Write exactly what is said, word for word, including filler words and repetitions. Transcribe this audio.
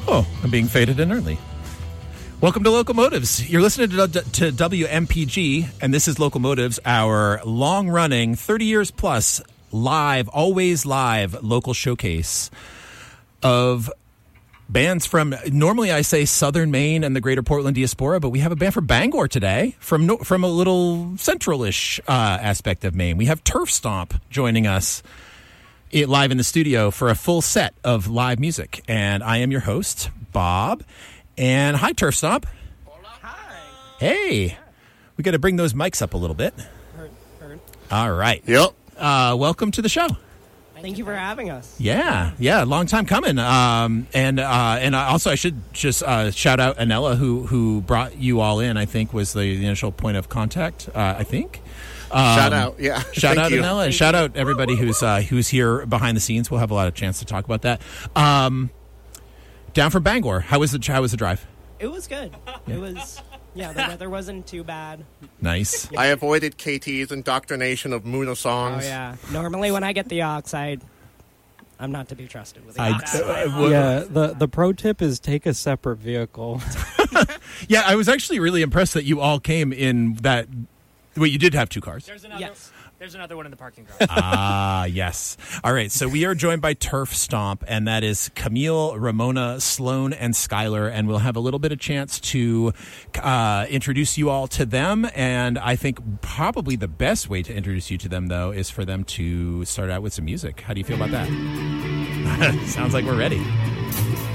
Oh, I'm being faded in early. Welcome to Locomotives. You're listening to, to W M P G, and this is Locomotives, our long-running, thirty years plus, live, always live, local showcase of bands from, normally I say Southern Maine and the greater Portland diaspora, but we have a band from Bangor today, from no, from a little central-ish uh, aspect of Maine. We have Turf Stomp joining us it, live in the studio for a full set of live music. And I am your host, Bob. And hi, Turf Stomp. Hi. Hey. We got to bring those mics up a little bit. Heard, heard. All right. Yep. Uh, welcome to the show. Thank you for having us. Yeah, yeah, long time coming. Um, and uh, and also I should just uh, shout out Anella, who who brought you all in. I think was the, the initial point of contact. Uh, I think. Um, shout out, yeah. Shout Thank out you. Anella, and shout out everybody who's uh, who's here behind the scenes. We'll have a lot of chance to talk about that. Um, down from Bangor, how was the how was the drive? It was good. Yeah. It was. Yeah, the weather wasn't too bad. Nice. I avoided K T's indoctrination of Muna songs. Oh yeah. Normally when I get the oxide, I'm not to be trusted with the I, oxide. uh, uh, Yeah, the, the pro tip is take a separate vehicle. yeah, I was actually really impressed that you all came in that. Wait, you did have two cars. There's another. Yes. There's another one in the parking garage. Ah, yes. All right, so we are joined by Turf Stomp, and that is Camille, Ramona, Sloan, and Skylar, and we'll have a little bit of chance to uh, introduce you all to them, and I think probably the best way to introduce you to them, though, is for them to start out with some music. How do you feel about that? Sounds like we're ready.